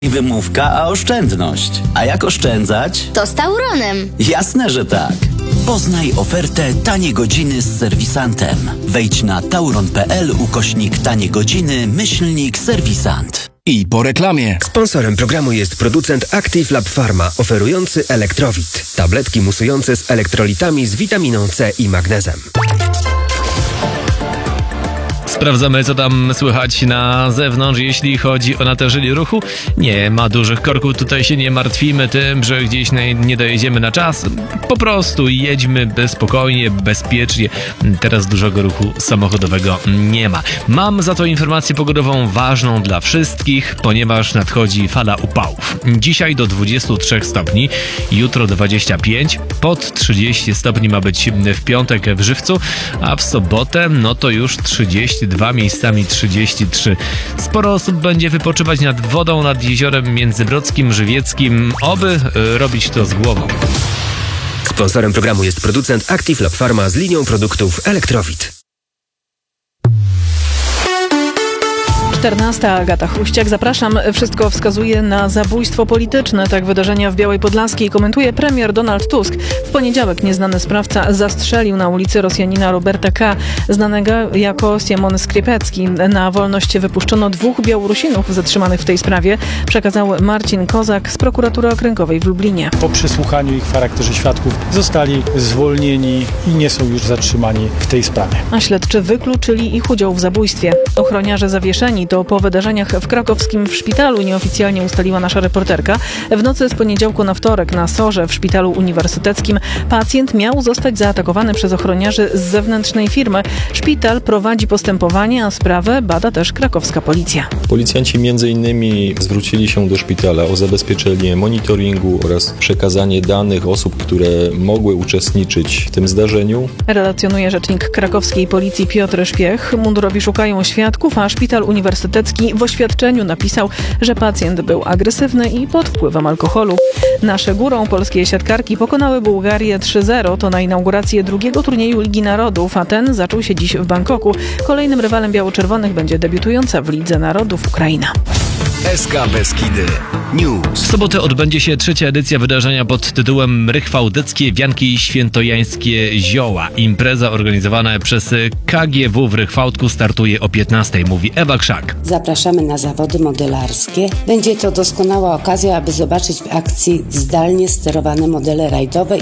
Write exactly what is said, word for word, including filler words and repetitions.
I wymówka, a oszczędność. A jak oszczędzać? To z Tauronem. Jasne, że tak. Poznaj ofertę tanie godziny z serwisantem. Wejdź na tauron kropka p l ukośnik tanie godziny myślnik serwisant. I po reklamie. Sponsorem programu jest producent Active Lab Pharma, oferujący Elektrowit. Tabletki musujące z elektrolitami z witaminą C i magnezem. Sprawdzamy, co tam słychać na zewnątrz, jeśli chodzi o natężenie ruchu. Nie ma dużych korków, tutaj się nie martwimy tym, że gdzieś nie dojedziemy na czas. Po prostu jedźmy spokojnie, bezpiecznie. Teraz dużego ruchu samochodowego nie ma. Mam za to informację pogodową ważną dla wszystkich, ponieważ nadchodzi fala upałów. Dzisiaj do dwudziestu trzech stopni, jutro dwadzieścia pięć, pod trzydzieści stopni ma być w piątek w Żywcu, a w sobotę no to już trzydzieści dwa, miejscami trzydzieści trzy. Sporo osób będzie wypoczywać nad wodą, nad jeziorem międzybrodzkim, żywieckim. Oby y, robić to z głową. Sponsorem programu jest producent Active Lab Pharma z linią produktów Elektrowit. czternasta. Agata Chruściak. Zapraszam. Wszystko wskazuje na zabójstwo polityczne. Tak wydarzenia w Białej Podlaskiej komentuje premier Donald Tusk. W poniedziałek nieznany sprawca zastrzelił na ulicy Rosjanina Roberta K., znanego jako Siemon Skrypecki. Na wolność wypuszczono dwóch Białorusinów zatrzymanych w tej sprawie, przekazał Marcin Kozak z prokuratury okręgowej w Lublinie. Po przesłuchaniu ich w charakterze świadków zostali zwolnieni i nie są już zatrzymani w tej sprawie. A śledczy wykluczyli ich udział w zabójstwie. Ochroniarze zawieszeni to po wydarzeniach w krakowskim w szpitalu, nieoficjalnie ustaliła nasza reporterka. W nocy z poniedziałku na wtorek na Sorze w szpitalu uniwersyteckim pacjent miał zostać zaatakowany przez ochroniarzy z zewnętrznej firmy. Szpital prowadzi postępowanie, a sprawę bada też krakowska policja. Policjanci między innymi zwrócili się do szpitala o zabezpieczenie monitoringu oraz przekazanie danych osób, które mogły uczestniczyć w tym zdarzeniu. Relacjonuje rzecznik krakowskiej policji Piotr Szpiech. Mundurowi szukają świadków, a szpital uniwersytecki w oświadczeniu napisał, że pacjent był agresywny i pod wpływem alkoholu. Nasze górą polskie siatkarki pokonały Bułgarię trzy zero. To na inaugurację drugiego turnieju Ligi Narodów, a ten zaczął się dziś w Bangkoku. Kolejnym rywalem biało-czerwonych będzie debiutująca w Lidze Narodów Ukraina. S K Beskidy News. W sobotę odbędzie się trzecia edycja wydarzenia pod tytułem Rychwałdeckie Wianki Świętojańskie Zioła. Impreza organizowana przez K G W w Rychwałdku startuje o piętnastej, mówi Ewa Krzak. Zapraszamy na zawody modelarskie. Będzie to doskonała okazja, aby zobaczyć w akcji zdalnie sterowane modele rajdowe